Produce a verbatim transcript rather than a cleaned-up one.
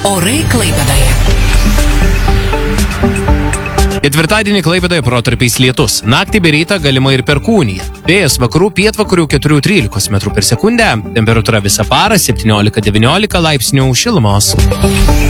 Orai Klaipėdoje. Ketvirtadienį Klaipėdoje protarpiais lietus. Naktį bei rytą galima ir perkūnija. Vėjas vakarų pietvakarių keturių trylikos metrų per sekundę. Temperatūra visą parą septyniolika devyniolika laipsnių šilumos.